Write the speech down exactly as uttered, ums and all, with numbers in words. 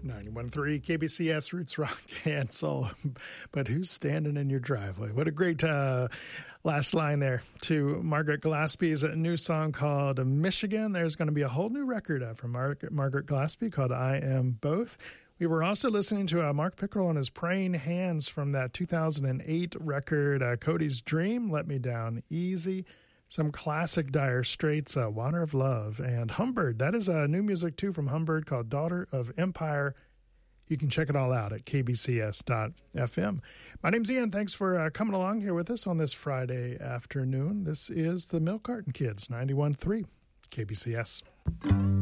ninety-one point three K B C S Roots Rock and Soul. But who's standing in your driveway? What a great uh, last line there to Margaret Gillespie's new song called Michigan. There's going to be a whole new record uh, from Mar- Margaret Gillespie called I Am Both. We were also listening to uh, Mark Pickerel and his Praying Hands from that two thousand eight record, uh, Cody's Dream, Let Me Down Easy. Some classic Dire Straits, uh, Water of Love, and Humbird. That is uh, new music, too, from Humbird called Daughter of Empire. You can check it all out at k b c s dot f m. My name's Ian. Thanks for uh, coming along here with us on this Friday afternoon. This is the Milk Carton Kids, ninety-one point three K B C S.